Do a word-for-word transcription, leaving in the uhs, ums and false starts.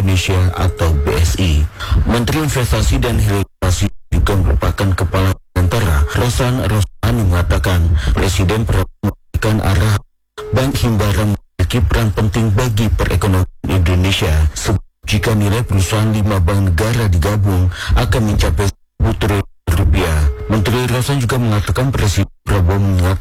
Indonesia atau B S I. Menteri Investasi dan Hilirisasi juga merupakan kepala antara Rosan Roslani mengatakan Presiden perlu memberikan arah Bank Himbara memiliki peran penting bagi perekonomian Indonesia. Sebab jika nilai perusahaan lima bank negara digabung akan mencapai seribu triliun rupiah. Menteri Rosan juga mengatakan Presiden Prabowo mengingatkan